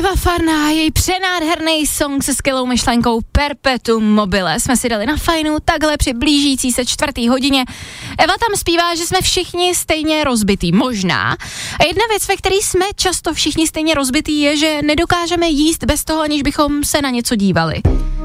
Eva Farná, její přenádherný song se skvělou myšlenkou Perpetuum mobile jsme si dali na fajnu takhle při blížící se 4. hodině. Eva tam zpívá, že jsme všichni stejně rozbitý, možná. A jedna věc, ve které jsme často všichni stejně rozbitý, je, že nedokážeme jíst bez toho, aniž bychom se na něco dívali.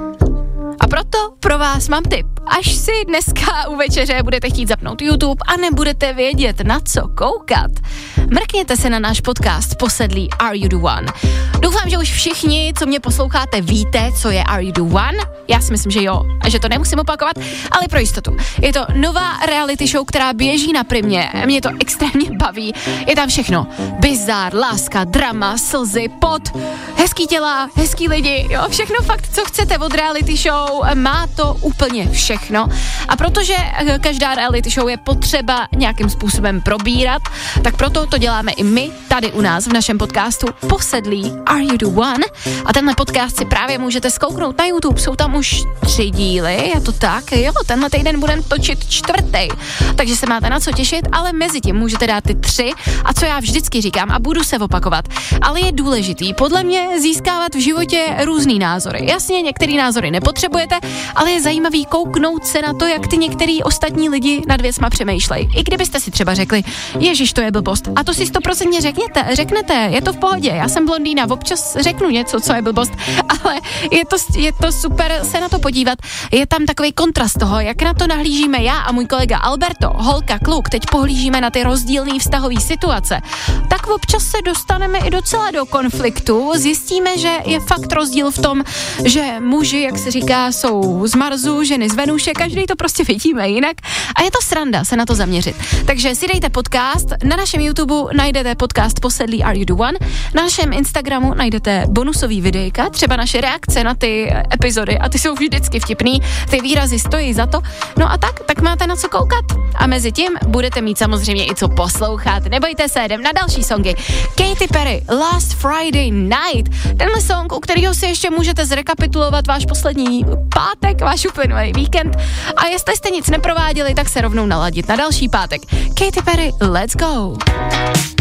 A proto pro vás mám tip. Až si dneska u večeře budete chtít zapnout YouTube a nebudete vědět, na co koukat, mrkněte se na náš podcast Posedlí Are You The One. Doufám, že už všichni, co mě posloucháte, víte, co je Are You The One. Já si myslím, že jo, a že to nemusím opakovat, ale pro jistotu. Je to nová reality show, která běží na Primě. Mě to extrémně baví. Je tam všechno. Bizár, láska, drama, slzy, pot, hezký těla, hezký lidi, jo, všechno fakt, co chcete od reality show, má to úplně všechno. A protože každá reality show je potřeba nějakým způsobem probírat, tak proto to děláme i my tady u nás v našem podcastu Posedlí Are You The One. A tenhle podcast si právě můžete zkouknout na YouTube, jsou tam už 3 díly, je to tak, jo, tenhle týden budeme točit 4. Takže se máte na co těšit, ale mezi tím můžete dát ty 3 a co já vždycky říkám a budu se opakovat, ale je důležitý podle mě získávat v životě různý názory. Jasně, některý názory nepotřebujete, ale je zajímavý kouknout se na to, jak ty některý ostatní lidi nad věcma přemýšlejí. I kdybyste si třeba řekli, ježiš, to je blbost. A to si 100% řeknete, je to v pohodě. Já jsem blondýna, občas řeknu něco, co je blbost, ale je to super se na to podívat. Je tam takový kontrast toho, jak na to nahlížíme já a můj kolega Alberto, holka, kluk, teď pohlížíme na ty rozdílný vztahový situace. Tak občas se dostaneme i docela do konfliktu, zjistíme, že je fakt rozdíl v tom, že muži, jak se říká, jsou z Marsu, ženy z Venuše, každý to prostě vidíme jinak a je to sranda se na to zaměřit. Takže si dejte podcast, na našem YouTube najdete podcast Posedlí Are You The One, na našem Instagramu najdete bonusový videjka, třeba naše reakce na ty epizody a ty jsou vždycky vtipný, ty výrazy stojí za to, no a tak máte na co koukat a mezi tím budete mít samozřejmě i co poslouchat, nebojte se, jdem na další songy. Katy Perry, Last Friday Night, tenhle song, u kterého si ještě můžete zrekapitulovat váš poslední pátek, váš uplynulý víkend a jestli jste nic neprováděli, tak se rovnou naladit na další pátek. Katy Perry, let's go!